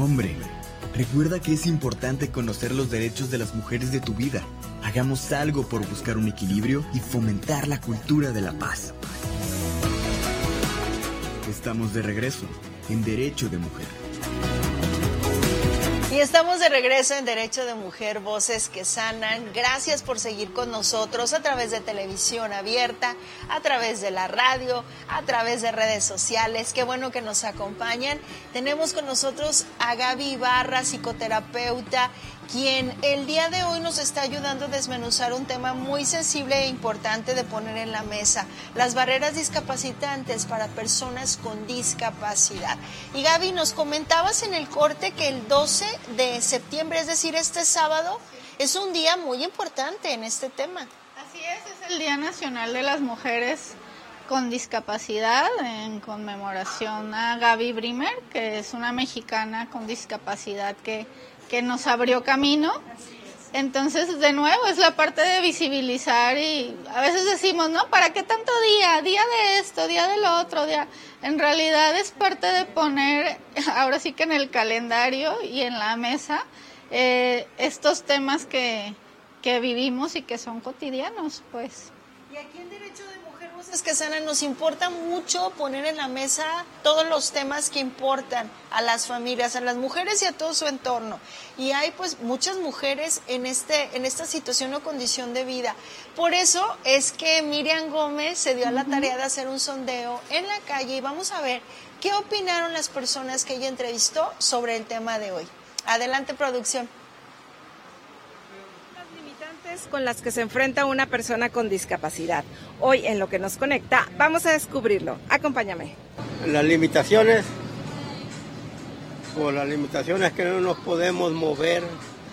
Hombre, recuerda que es importante conocer los derechos de las mujeres de tu vida. Hagamos algo por buscar un equilibrio y fomentar la cultura de la paz. Estamos de regreso en Derecho de Mujer. Y estamos de regreso en Derecho de Mujer, Voces que Sanan. Gracias por seguir con nosotros a través de televisión abierta, a través de la radio, a través de redes sociales. Qué bueno que nos acompañan. Tenemos con nosotros a Gaby Ibarra, psicoterapeuta, quien el día de hoy nos está ayudando a desmenuzar un tema muy sensible e importante de poner en la mesa: las barreras discapacitantes para personas con discapacidad. Y Gaby, nos comentabas en el corte que el 12 de septiembre, es decir, este sábado, es un día muy importante en este tema. Así es el Día Nacional de las Mujeres con Discapacidad, en conmemoración a Gaby Brimer, que es una mexicana con discapacidad que nos abrió camino. Entonces, de nuevo, es la parte de visibilizar, y a veces decimos, ¿no? ¿Para qué tanto día? Día de esto, día de lo otro, día. En realidad es parte de poner, ahora sí que en el calendario y en la mesa, estos temas que vivimos y que son cotidianos, pues. Y aquí en Derecho de Mujer, Voces que Sanan, nos importa mucho poner en la mesa todos los temas que importan a las familias, a las mujeres y a todo su entorno. Y hay pues muchas mujeres en esta situación o condición de vida. Por eso es que Miriam Gómez se dio a la tarea de hacer un sondeo en la calle, y vamos a ver qué opinaron las personas que ella entrevistó sobre el tema de hoy. Adelante, producción. Con las que se enfrenta una persona con discapacidad. Hoy, en Lo que nos conecta, vamos a descubrirlo. Acompáñame. Las limitaciones, que no nos podemos mover,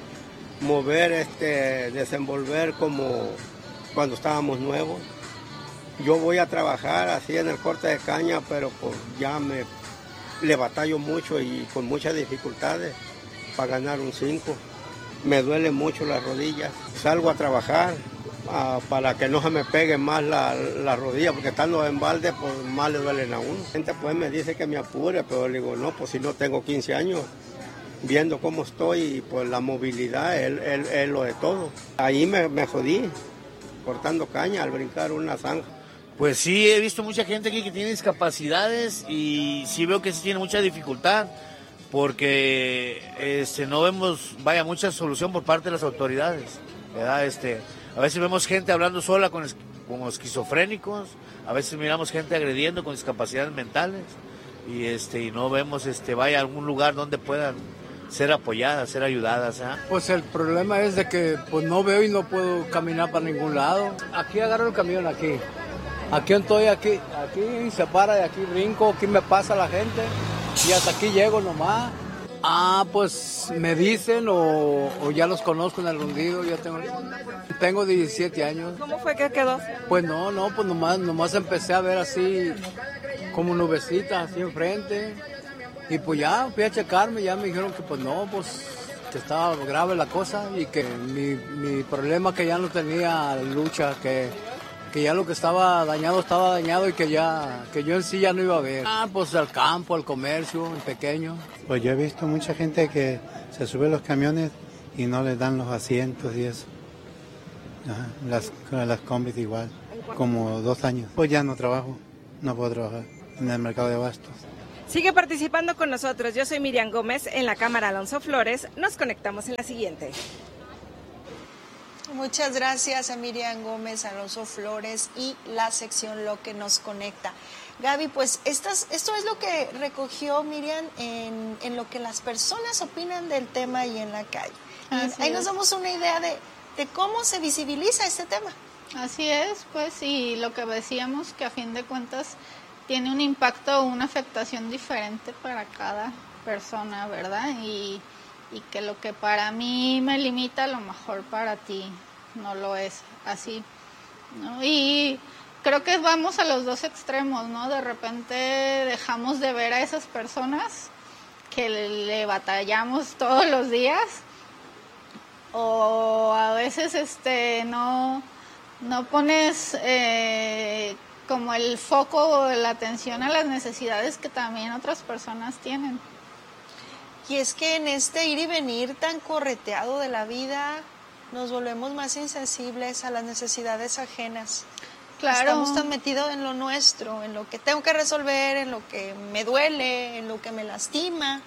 desenvolver como cuando estábamos nuevos. Yo voy a trabajar así en el corte de caña, pero pues ya le batallo mucho y con muchas dificultades para ganar un 5. Me duele mucho las rodillas. Salgo a trabajar para que no se me pegue más la rodilla, porque estando en balde, pues más le duelen a uno. La gente pues me dice que me apure, pero le digo, no, pues si no tengo 15 años, viendo cómo estoy, y pues la movilidad es lo de todo. Ahí me jodí, cortando caña al brincar una zanja. Pues sí, he visto mucha gente aquí que tiene discapacidades, y sí veo que sí tiene mucha dificultad, porque no vemos, mucha solución por parte de las autoridades, ¿verdad? A veces vemos gente hablando sola como esquizofrénicos, a veces miramos gente agrediendo con discapacidades mentales, y no vemos, a algún lugar donde puedan ser apoyadas, ser ayudadas, ¿eh? Pues el problema es de que pues no veo y no puedo caminar para ningún lado. Aquí agarro el camión, aquí estoy, aquí se para y aquí brinco, aquí me pasa la gente. Y hasta aquí llego nomás. Pues me dicen o ya los conozco en el hundido. Yo tengo 17 años. ¿Cómo fue que quedó? Pues pues nomás empecé a ver así como nubecitas así enfrente. Y pues ya fui a checarme, ya me dijeron que pues no, pues que estaba grave la cosa, y que mi problema, que ya no tenía lucha, que ya lo que estaba dañado, y que yo en sí ya no iba a ver. Pues al campo, al comercio, en pequeño. Pues yo he visto mucha gente que se sube a los camiones y no les dan los asientos y eso. Las combis igual, como 2 años. Pues ya no puedo trabajar en el mercado de abastos. Sigue participando con nosotros. Yo soy Miriam Gómez, en la cámara Alonso Flores. Nos conectamos en la siguiente. Muchas gracias a Miriam Gómez, Alonso Flores y la sección Lo que nos conecta. Gaby, pues esto es lo que recogió Miriam en lo que las personas opinan del tema y en la calle. Y ahí nos damos una idea de cómo se visibiliza este tema. Así es, pues, y lo que decíamos, que a fin de cuentas tiene un impacto o una afectación diferente para cada persona, ¿verdad? Y que lo que para mí me limita, a lo mejor para ti no lo es así, ¿no? Y creo que vamos a los dos extremos, ¿no? De repente dejamos de ver a esas personas que le batallamos todos los días, o a veces no pones como el foco o la atención a las necesidades que también otras personas tienen. Y es que en este ir y venir tan correteado de la vida, nos volvemos más insensibles a las necesidades ajenas. Claro. Estamos tan metidos en lo nuestro, en lo que tengo que resolver, en lo que me duele, en lo que me lastima,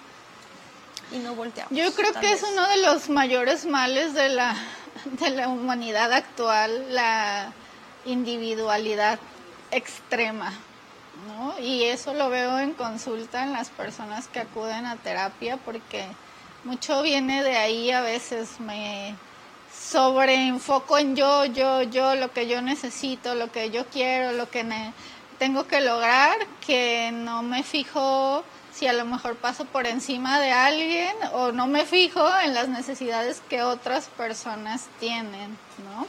y no volteamos. Yo creo que es uno de los mayores males de la humanidad actual, la individualidad extrema, ¿no? Y eso lo veo en consulta en las personas que acuden a terapia, porque mucho viene de ahí. A veces me sobreenfoco en yo, lo que yo necesito, lo que yo quiero, lo que tengo que lograr, que no me fijo si a lo mejor paso por encima de alguien, o no me fijo en las necesidades que otras personas tienen, ¿no?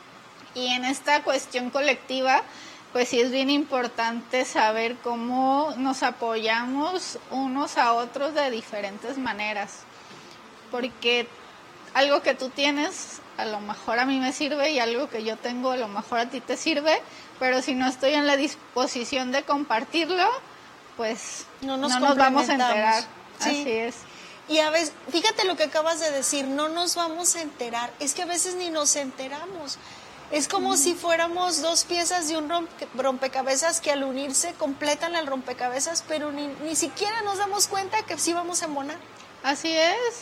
Y en esta cuestión colectiva, pues sí es bien importante saber cómo nos apoyamos unos a otros de diferentes maneras, porque algo que tú tienes a lo mejor a mí me sirve, y algo que yo tengo a lo mejor a ti te sirve, pero si no estoy en la disposición de compartirlo, pues no nos vamos a enterar. Sí. Así es. Y a veces, fíjate lo que acabas de decir, no nos vamos a enterar, es que a veces ni nos enteramos. Es como si fuéramos dos piezas de un rompecabezas que al unirse completan el rompecabezas, pero ni siquiera nos damos cuenta que sí vamos a embonar. Así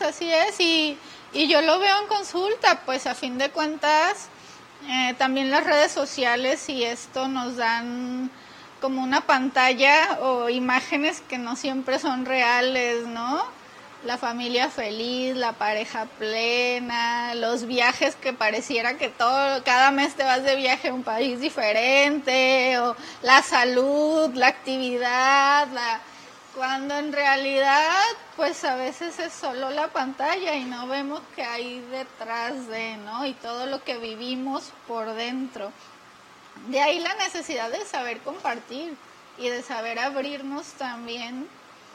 es, y yo lo veo en consulta, pues a fin de cuentas también las redes sociales y esto nos dan como una pantalla o imágenes que no siempre son reales, ¿no? La familia feliz, la pareja plena, los viajes que pareciera que cada mes te vas de viaje a un país diferente, o la salud, la actividad, cuando en realidad pues a veces es solo la pantalla y no vemos qué hay detrás de, ¿no? Y todo lo que vivimos por dentro. De ahí la necesidad de saber compartir y de saber abrirnos también.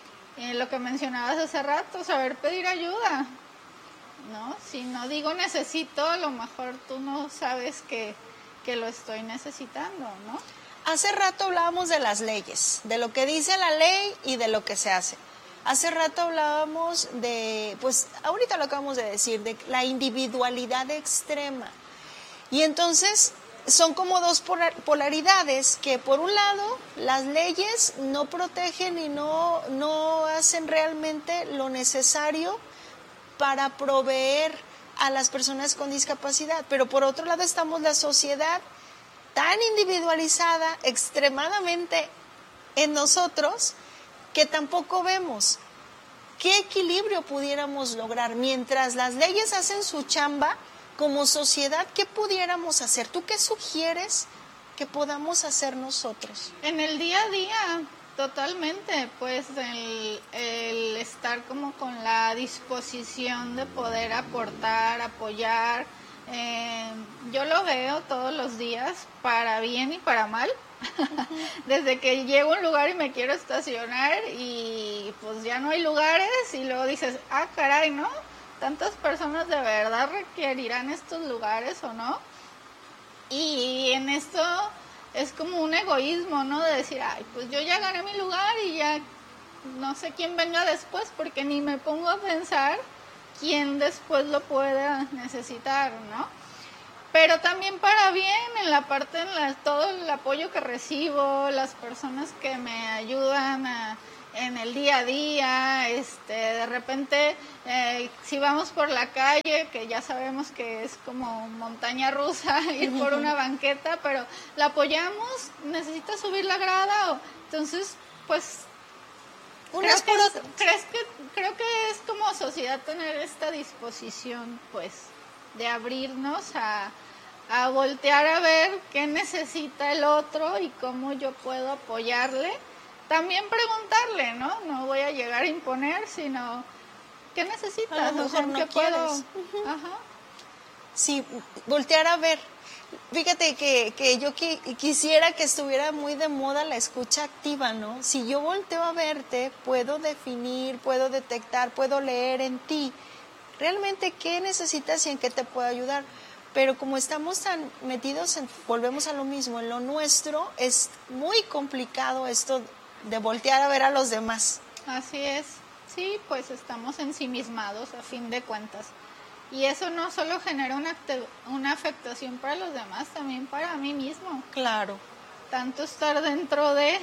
Lo que mencionabas hace rato, saber pedir ayuda, ¿no? Si no digo necesito, a lo mejor tú no sabes que lo estoy necesitando, ¿no? Hace rato hablábamos de las leyes, de lo que dice la ley y de lo que se hace. Hace rato hablábamos de, pues ahorita lo acabamos de decir, de la individualidad extrema. Y entonces son como dos polaridades, que por un lado las leyes no protegen y no hacen realmente lo necesario para proveer a las personas con discapacidad, pero por otro lado estamos la sociedad tan individualizada, extremadamente en nosotros, que tampoco vemos qué equilibrio pudiéramos lograr. Mientras las leyes hacen su chamba, como sociedad, ¿qué pudiéramos hacer? ¿Tú qué sugieres que podamos hacer nosotros? En el día a día, totalmente, pues el estar como con la disposición de poder aportar, apoyar. Yo lo veo todos los días, para bien y para mal. Desde que llego a un lugar y me quiero estacionar y pues ya no hay lugares, y luego dices, caray, ¿no? ¿Tantas personas de verdad requerirán estos lugares o no? Y en esto es como un egoísmo, ¿no? De decir, pues yo ya gané mi lugar y ya no sé quién venga después, porque ni me pongo a pensar quién después lo pueda necesitar, ¿no? Pero también para bien, en la parte, todo el apoyo que recibo, las personas que me ayudan en el día a día, de repente, si vamos por la calle, que ya sabemos que es como montaña rusa, ir por una banqueta, pero la apoyamos, necesita subir la grada, entonces, pues, creo que es como sociedad tener esta disposición, pues, de abrirnos a voltear a ver qué necesita el otro y cómo yo puedo apoyarle. También preguntarle, ¿no? No voy a llegar a imponer, sino ¿qué necesitas? A lo mejor no puedo. Ajá. Sí, voltear a ver. Fíjate que yo quisiera que estuviera muy de moda la escucha activa, ¿no? Si yo volteo a verte, puedo definir, puedo detectar, puedo leer en ti realmente qué necesitas y en qué te puedo ayudar. Pero como estamos tan metidos volvemos a lo mismo, en lo nuestro, es muy complicado esto de voltear a ver a los demás. Así es. Sí, pues estamos ensimismados a fin de cuentas. Y eso no solo genera una afectación para los demás, también para mí mismo. Claro. Tanto estar dentro de...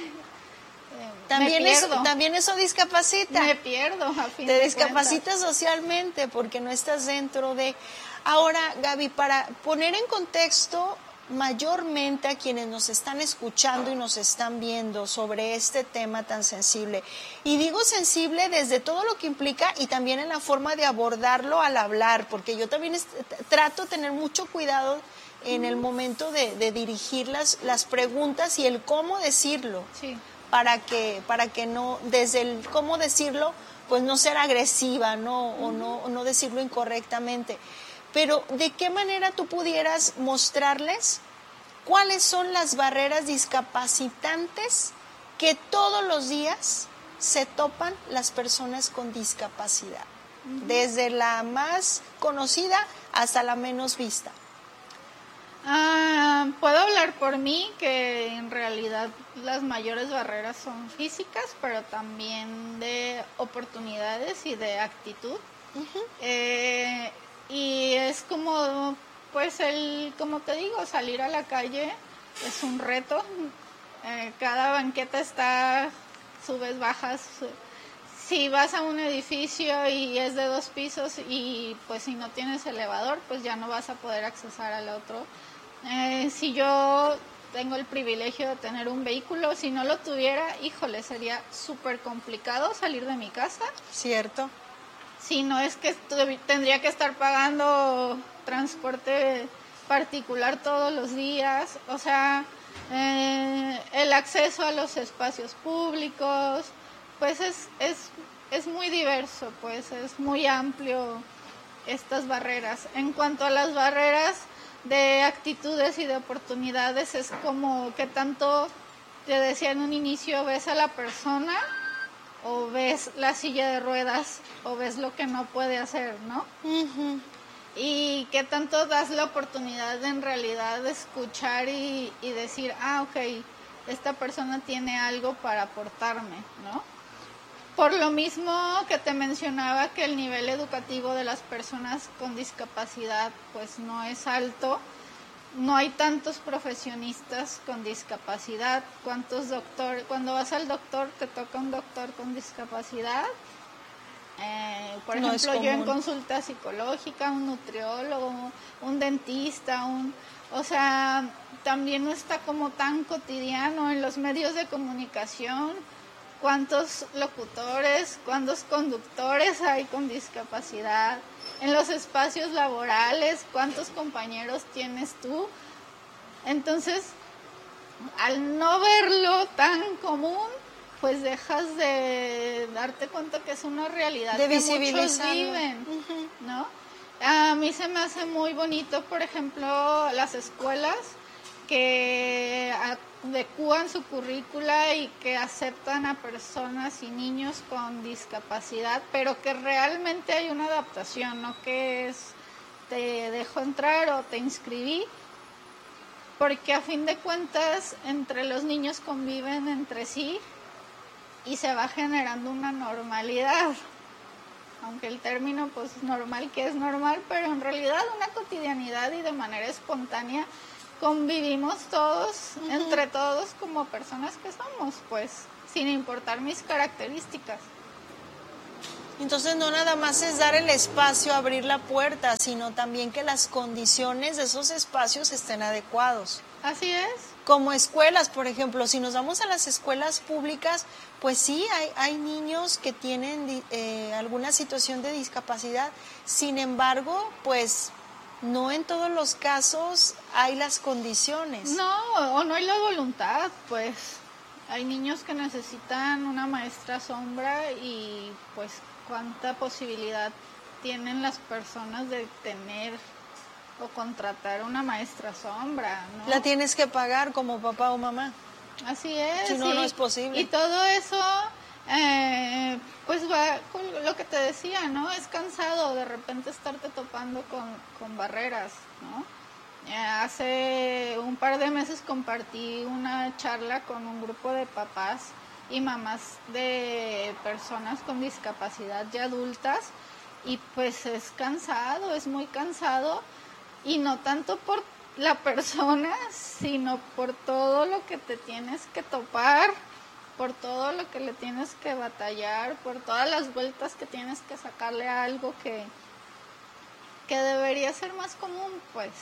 También eso discapacita. Me pierdo, a fin Te de discapacitas cuentas. socialmente porque no estás dentro de... Ahora, Gaby, para poner en contexto mayormente a quienes nos están escuchando y nos están viendo sobre este tema tan sensible, y digo sensible desde todo lo que implica y también en la forma de abordarlo al hablar, porque yo también trato de tener mucho cuidado en el momento de dirigir las preguntas y el cómo decirlo. Sí. Para que no, desde el cómo decirlo, pues no ser agresiva, ¿no? O no decirlo incorrectamente. Pero, ¿de qué manera tú pudieras mostrarles cuáles son las barreras discapacitantes que todos los días se topan las personas con discapacidad? Desde la más conocida hasta la menos vista. Puedo hablar por mí, que en realidad las mayores barreras son físicas, pero también de oportunidades y de actitud. Y es como, pues como te digo, salir a la calle es un reto. Cada banqueta está, subes, bajas. Si vas a un edificio y es de 2 pisos y pues si no tienes elevador, pues ya no vas a poder accesar al otro. Si yo tengo el privilegio de tener un vehículo, si no lo tuviera, híjole, sería súper complicado salir de mi casa. Cierto. Si no es que tendría que estar pagando transporte particular todos los días, o sea, el acceso a los espacios públicos, pues es muy diverso, pues es muy amplio estas barreras. En cuanto a las barreras de actitudes y de oportunidades, es como que tanto, te decía en un inicio, ves a la persona o ves la silla de ruedas o ves lo que no puede hacer, ¿no? Y que tanto das la oportunidad de en realidad escuchar y decir, ok, esta persona tiene algo para aportarme, ¿no? Por lo mismo que te mencionaba, que el nivel educativo de las personas con discapacidad pues no es alto, no hay tantos profesionistas con discapacidad. ¿Cuántos doctores? Cuando vas al doctor, te toca un doctor con discapacidad. Por ejemplo, yo en consulta psicológica, un nutriólogo, un dentista, o sea, también no está como tan cotidiano en los medios de comunicación. ¿Cuántos locutores, cuántos conductores hay con discapacidad? En los espacios laborales, ¿cuántos compañeros tienes tú? Entonces, al no verlo tan común, pues dejas de darte cuenta que es una realidad que muchos viven, ¿no? A mí se me hace muy bonito, por ejemplo, las escuelas que adecúan su currícula y que aceptan a personas y niños con discapacidad, pero que realmente hay una adaptación, no que es te dejo entrar o te inscribí, porque a fin de cuentas entre los niños conviven entre sí y se va generando una normalidad, aunque el término pues normal, que es normal, pero en realidad una cotidianidad y de manera espontánea convivimos todos, entre todos, como personas que somos, pues, sin importar mis características. Entonces no nada más es dar el espacio, abrir la puerta, sino también que las condiciones de esos espacios estén adecuados. Así es. Como escuelas, por ejemplo, si nos vamos a las escuelas públicas, pues sí, hay niños que tienen alguna situación de discapacidad, sin embargo, pues no en todos los casos hay las condiciones. No, o no hay la voluntad, pues hay niños que necesitan una maestra sombra y pues cuánta posibilidad tienen las personas de tener o contratar una maestra sombra, ¿no? La tienes que pagar como papá o mamá. Así es. Si no, no es posible. Y todo eso, pues va con lo que te decía, ¿no? Es cansado de repente estarte topando con barreras, ¿no? Hace un par de meses compartí una charla con un grupo de papás y mamás de personas con discapacidad ya adultas, y pues es cansado, es muy cansado, y no tanto por la persona, sino por todo lo que te tienes que topar, por todo lo que le tienes que batallar, por todas las vueltas que tienes que sacarle a algo que debería ser más común, pues.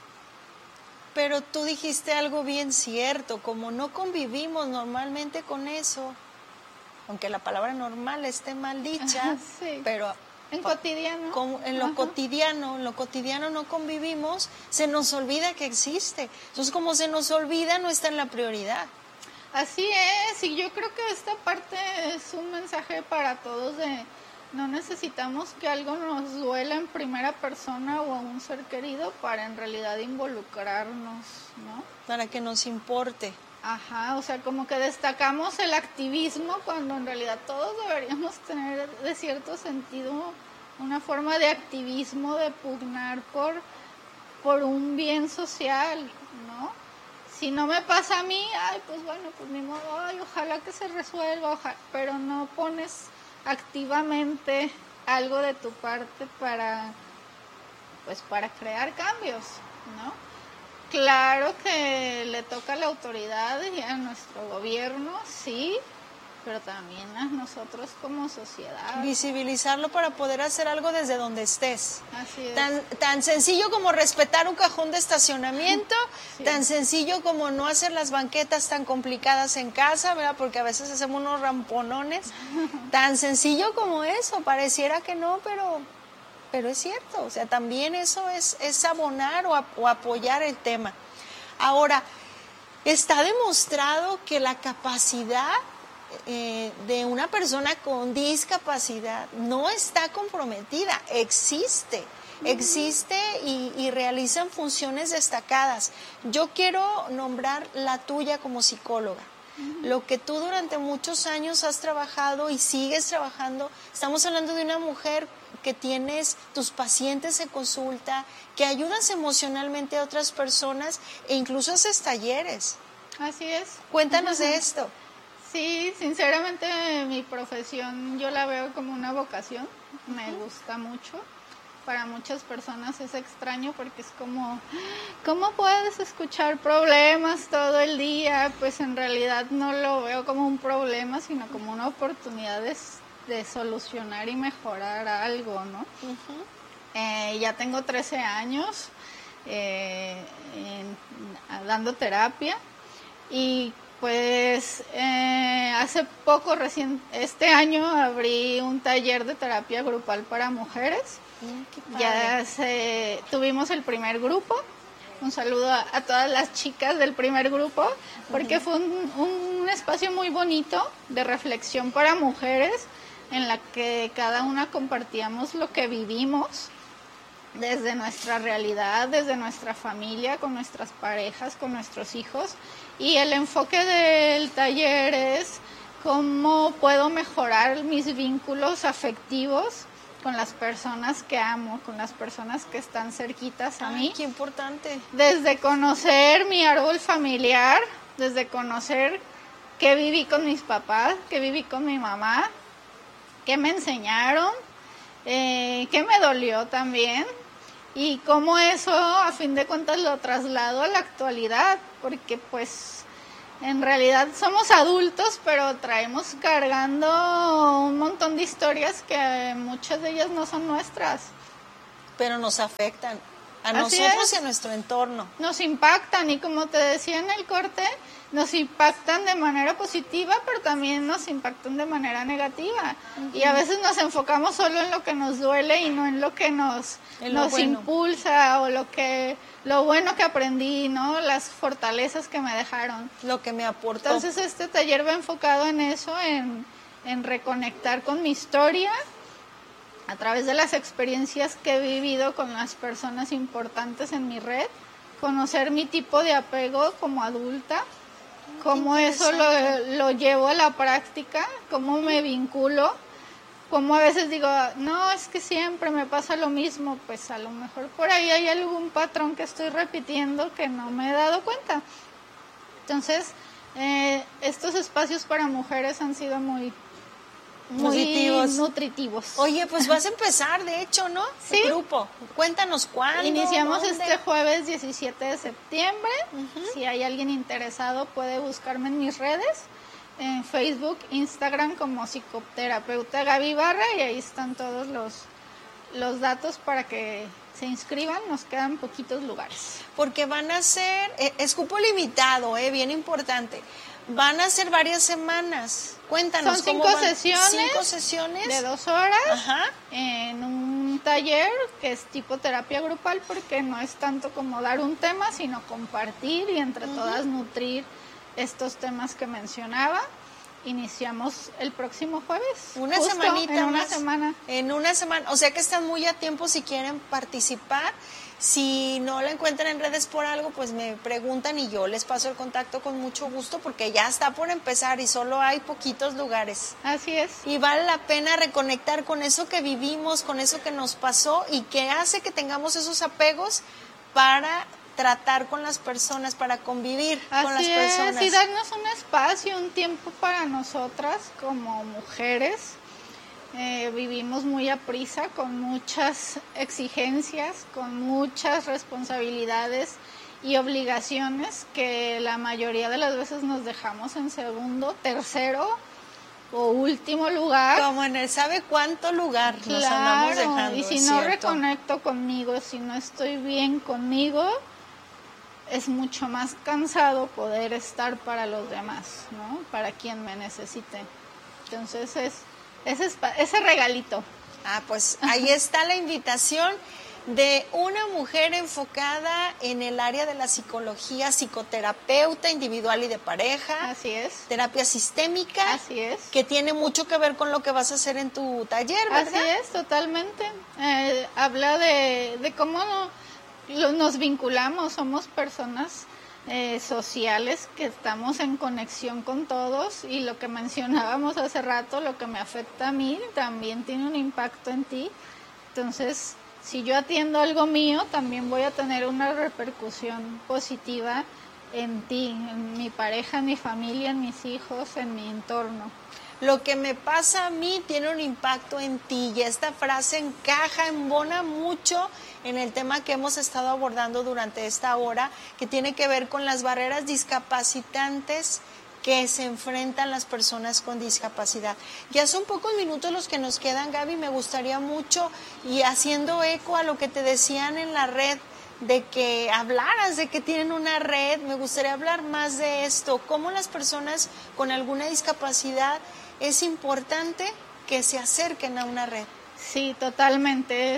Pero tú dijiste algo bien cierto, como no convivimos normalmente con eso, aunque la palabra normal esté mal dicha, sí. pero en cotidiano, en lo cotidiano no convivimos, se nos olvida que existe. Entonces, como se nos olvida, no está en la prioridad. Así es, y yo creo que esta parte es un mensaje para todos de no necesitamos que algo nos duela en primera persona o a un ser querido para en realidad involucrarnos, ¿no? Para que nos importe. Ajá, o sea, como que destacamos el activismo cuando en realidad todos deberíamos tener de cierto sentido una forma de activismo, de pugnar por un bien social, ¿no? Si no me pasa a mí, ay, pues bueno, pues ni modo, ay, ojalá que se resuelva, pero no pones activamente algo de tu parte para crear cambios, ¿no? Claro que le toca a la autoridad y a nuestro gobierno, sí, pero también a nosotros como sociedad. Visibilizarlo para poder hacer algo desde donde estés. Así es. Tan sencillo como respetar un cajón de estacionamiento, sí. Tan sencillo como no hacer las banquetas tan complicadas en casa, ¿verdad? Porque a veces hacemos unos ramponones. Tan sencillo como eso, pareciera que no, pero es cierto. O sea, también eso es abonar o apoyar el tema. Ahora, está demostrado que la capacidad de una persona con discapacidad no está comprometida, existe y realizan funciones destacadas. Yo quiero nombrar la tuya como psicóloga. Lo que tú durante muchos años has trabajado y sigues trabajando, estamos hablando de una mujer que tienes tus pacientes en consulta, que ayudas emocionalmente a otras personas e incluso haces talleres. Así es. Cuéntanos de esto. Sí, sinceramente mi profesión yo la veo como una vocación, me gusta mucho. Para muchas personas es extraño porque es como, ¿cómo puedes escuchar problemas todo el día? Pues en realidad no lo veo como un problema, sino como una oportunidad de solucionar y mejorar algo, ¿no? Ya tengo 13 años dando terapia y pues hace poco, este año, abrí un taller de terapia grupal para mujeres. Ya tuvimos el primer grupo. Un saludo a todas las chicas del primer grupo, porque fue un espacio muy bonito de reflexión para mujeres, en la que cada una compartíamos lo que vivimos desde nuestra realidad, desde nuestra familia, con nuestras parejas, con nuestros hijos. Y el enfoque del taller es cómo puedo mejorar mis vínculos afectivos con las personas que amo, con las personas que están cerquitas a mí. ¡Qué importante! Desde conocer mi árbol familiar, desde conocer qué viví con mis papás, qué viví con mi mamá, qué me enseñaron, qué me dolió también, y cómo eso a fin de cuentas lo traslado a la actualidad, porque pues en realidad somos adultos, pero traemos cargando un montón de historias que muchas de ellas no son nuestras. Pero nos afectan a nosotros y a nuestro entorno. Nos impactan, y como te decía en el corte, nos impactan de manera positiva, pero también nos impactan de manera negativa. Y a veces nos enfocamos solo en lo que nos duele y no en lo que nos impulsa, o lo bueno que aprendí, ¿no? Las fortalezas que me dejaron. Lo que me aportó. Entonces este taller va enfocado en eso, en reconectar con mi historia, a través de las experiencias que he vivido con las personas importantes en mi red, conocer mi tipo de apego como adulta, cómo eso lo llevo a la práctica, cómo me vinculo, cómo a veces digo, no, es que siempre me pasa lo mismo, pues a lo mejor por ahí hay algún patrón que estoy repitiendo que no me he dado cuenta. Entonces, Estos espacios para mujeres han sido muy nutritivos. Oye, pues vas a empezar, de hecho, ¿no? Sí. El grupo. Cuéntanos cuándo. Iniciamos dónde. este jueves 17 de septiembre. Si hay alguien interesado, puede buscarme en mis redes, en Facebook, Instagram, como psicoterapeuta Gaby Barra, y ahí están todos los datos para que se inscriban. Nos quedan poquitos lugares. Porque van a ser, es cupo limitado, bien importante. Van a ser varias semanas. Cuéntanos. Son 5 sesiones. 5 sesiones. De 2 horas. Ajá. En un taller que es tipo terapia grupal, porque no es tanto como dar un tema, sino compartir y entre todas nutrir estos temas que mencionaba. Iniciamos el próximo jueves. Una semanita en una más. semana. En una semana. O sea que están muy a tiempo si quieren participar. Si no la encuentran en redes por algo, pues me preguntan y yo les paso el contacto con mucho gusto, porque ya está por empezar y solo hay poquitos lugares. Así es. Y vale la pena reconectar con eso que vivimos, con eso que nos pasó y que hace que tengamos esos apegos para tratar con las personas, para convivir con las personas. Así es, y darnos un espacio, un tiempo para nosotras como mujeres. Vivimos muy aprisa, con muchas exigencias, con muchas responsabilidades y obligaciones que la mayoría de las veces nos dejamos en segundo, tercero o último lugar. Como en el sabe cuánto lugar nos andamos dejando. Y si no reconecto conmigo, si no estoy bien conmigo, es mucho más cansado poder estar para los demás, ¿no? Para quien me necesite. Entonces ese regalito. Pues ahí está la invitación de una mujer enfocada en el área de la psicología, psicoterapeuta individual y de pareja. Así es. Terapia sistémica. Así es. Que tiene mucho que ver con lo que vas a hacer en tu taller, ¿verdad? Así es, totalmente. Habla de cómo nos vinculamos, somos personas sociales que estamos en conexión con todos, y lo que mencionábamos hace rato, lo que me afecta a mí también tiene un impacto en ti. Entonces, si yo atiendo algo mío, también voy a tener una repercusión positiva en ti, en mi pareja, en mi familia, en mis hijos, en mi entorno. Lo que me pasa a mí tiene un impacto en ti, y esta frase embona mucho en el tema que hemos estado abordando durante esta hora, que tiene que ver con las barreras discapacitantes que se enfrentan las personas con discapacidad. Ya son pocos minutos los que nos quedan, Gaby, me gustaría mucho, y haciendo eco a lo que te decían en la red, de que hablaras de que tienen una red, me gustaría hablar más de esto, cómo las personas con alguna discapacidad es importante que se acerquen a una red. Sí, totalmente,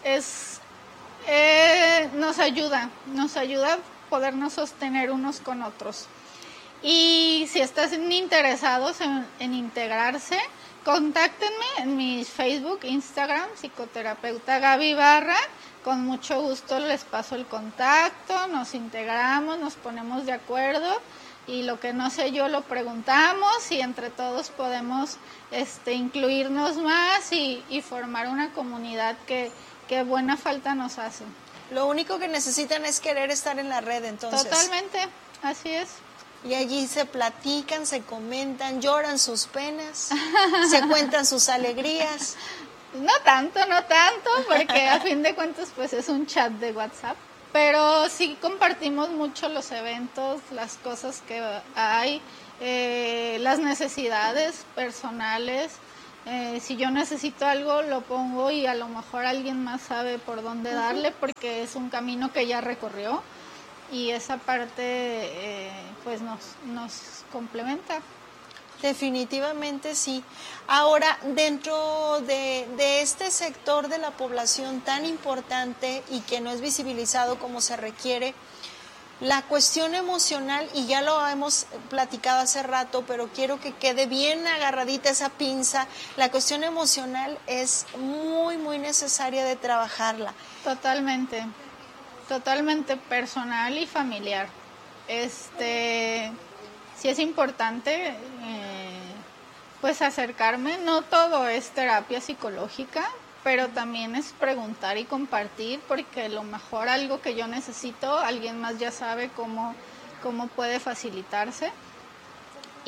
nos ayuda a podernos sostener unos con otros. Y si están interesados en integrarse, contáctenme en mi Facebook, Instagram, psicoterapeuta Gaby Barra. Con mucho gusto les paso el contacto, nos integramos, nos ponemos de acuerdo, y lo que no sé yo lo preguntamos, y entre todos podemos incluirnos más y formar una comunidad que buena falta nos hace. Lo único que necesitan es querer estar en la red, entonces. Totalmente, así es. Y allí se platican, se comentan, lloran sus penas, se cuentan sus alegrías. No tanto, porque a fin de cuentas pues es un chat de WhatsApp, pero sí compartimos mucho los eventos, las cosas que hay, las necesidades personales. Si yo necesito algo, lo pongo, y a lo mejor alguien más sabe por dónde darle, porque es un camino que ya recorrió, y esa parte pues nos complementa. Definitivamente sí. Ahora, dentro de este sector de la población tan importante y que no es visibilizado como se requiere, la cuestión emocional, y ya lo hemos platicado hace rato, pero quiero que quede bien agarradita esa pinza, la cuestión emocional es muy, muy necesaria de trabajarla. Totalmente personal y familiar. Sí es importante pues acercarme, no todo es terapia psicológica, pero también es preguntar y compartir, porque a lo mejor algo que yo necesito, alguien más ya sabe cómo puede facilitarse.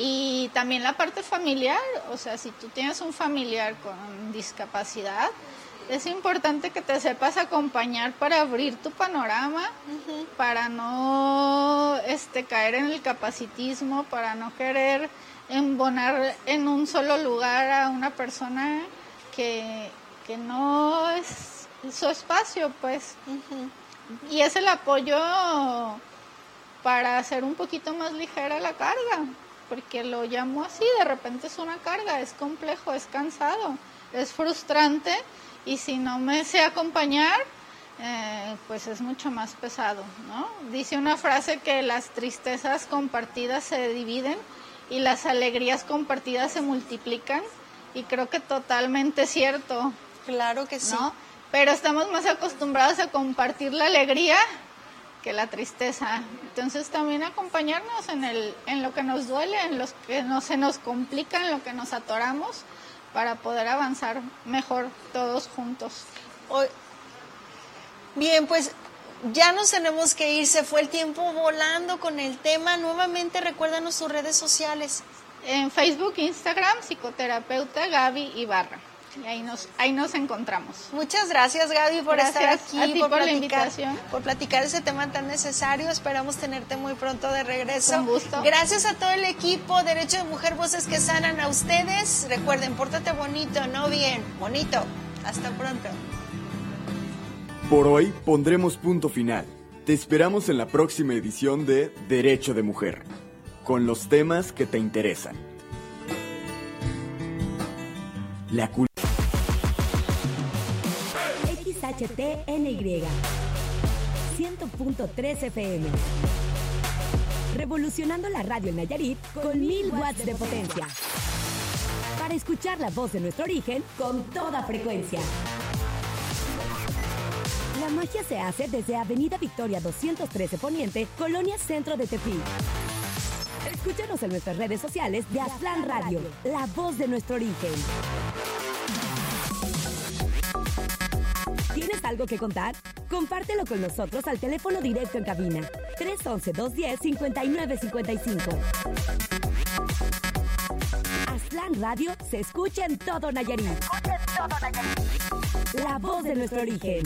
Y también la parte familiar, o sea, si tú tienes un familiar con discapacidad, es importante que te sepas acompañar para abrir tu panorama, para no caer en el capacitismo, para no querer embonar en un solo lugar a una persona que no es su espacio, pues. Y es el apoyo para hacer un poquito más ligera la carga, porque lo llamo así, de repente es una carga, es complejo, es cansado, es frustrante, y si no me sé acompañar, pues es mucho más pesado, ¿no? Dice una frase que las tristezas compartidas se dividen y las alegrías compartidas se multiplican, y creo que totalmente cierto. Claro que sí. ¿No? Pero estamos más acostumbrados a compartir la alegría que la tristeza. Entonces también acompañarnos en lo que nos duele, en lo que se nos complica, en lo que nos atoramos, para poder avanzar mejor todos juntos. Bien, pues ya nos tenemos que ir, se fue el tiempo volando con el tema. Nuevamente recuérdanos sus redes sociales. En Facebook, Instagram, psicoterapeuta Gaby Ibarra. Y ahí nos encontramos. Muchas gracias, Gaby, por estar aquí, a ti por la invitación, por platicar ese tema tan necesario. Esperamos tenerte muy pronto de regreso. Con gusto. Gracias a todo el equipo Derecho de Mujer, Voces que Sanan. A ustedes, recuerden, pórtate bonito, no bien, bonito. Hasta pronto. Por hoy pondremos punto final. Te esperamos en la próxima edición de Derecho de Mujer, con los temas que te interesan. La cultura. XHTNY 100.3 FM. Revolucionando la radio en Nayarit con 1000 watts de potencia. Para escuchar la voz de nuestro origen con toda frecuencia. La magia se hace desde Avenida Victoria 213 Poniente, Colonia Centro de Tepic. Escúchanos en nuestras redes sociales de Aztlán Radio, la voz de nuestro origen. ¿Tienes algo que contar? Compártelo con nosotros al teléfono directo en cabina 311-210-5955. Aztlán Radio se escucha en todo Nayarit. La voz de nuestro origen.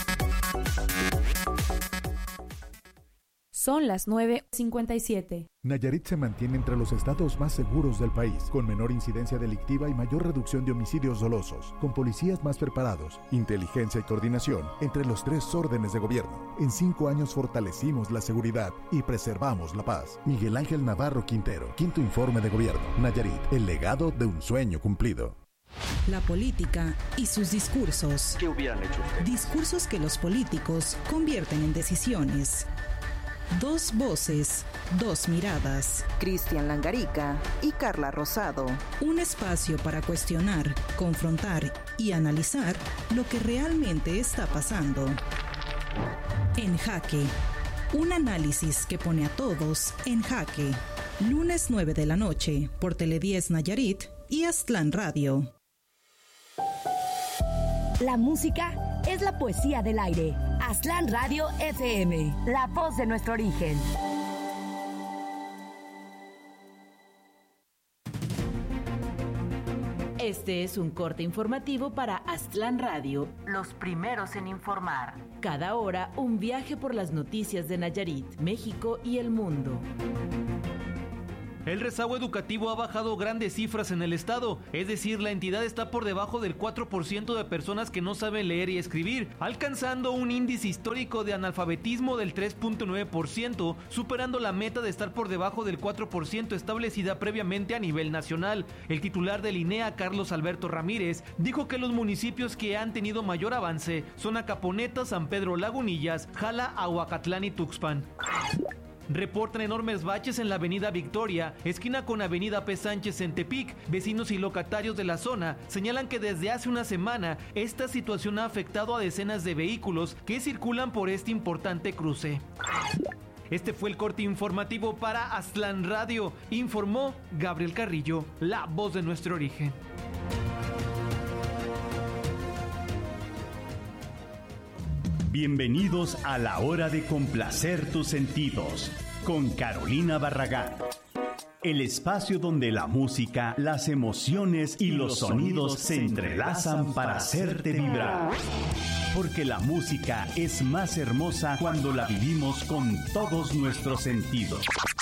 Son las 9:57. Nayarit se mantiene entre los estados más seguros del país, con menor incidencia delictiva y mayor reducción de homicidios dolosos, con policías más preparados, inteligencia y coordinación entre los 3 órdenes de gobierno. En 5 años fortalecimos la seguridad y preservamos la paz. Miguel Ángel Navarro Quintero, 5º Informe de Gobierno. Nayarit, el legado de un sueño cumplido. La política y sus discursos. ¿Qué hubieran hecho ustedes? Discursos que los políticos convierten en decisiones. 2 voces, 2 miradas. Cristian Langarica y Carla Rosado. Un espacio para cuestionar, confrontar y analizar lo que realmente está pasando. En Jaque. Un análisis que pone a todos en jaque. Lunes 9 de la noche por Tele10 Nayarit y Aztlán Radio. La música es la poesía del aire. Aztlán Radio FM, la voz de nuestro origen. Este es un corte informativo para Aztlán Radio, los primeros en informar. Cada hora, un viaje por las noticias de Nayarit, México y el mundo. El rezago educativo ha bajado grandes cifras en el estado, es decir, la entidad está por debajo del 4% de personas que no saben leer y escribir, alcanzando un índice histórico de analfabetismo del 3.9%, superando la meta de estar por debajo del 4% establecida previamente a nivel nacional. El titular del INEA, Carlos Alberto Ramírez, dijo que los municipios que han tenido mayor avance son Acaponeta, San Pedro Lagunillas, Jala, Ahuacatlán y Tuxpan. Reportan enormes baches en la avenida Victoria, esquina con avenida P. Sánchez en Tepic. Vecinos y locatarios de la zona señalan que desde hace una semana esta situación ha afectado a decenas de vehículos que circulan por este importante cruce. Este fue el corte informativo para Aztlán Radio, informó Gabriel Carrillo, la voz de nuestro origen. Bienvenidos a la hora de complacer tus sentidos, con Carolina Barragán. el espacio donde la música, las emociones y los sonidos se entrelazan para hacerte vibrar. Porque la música es más hermosa cuando la vivimos con todos nuestros sentidos.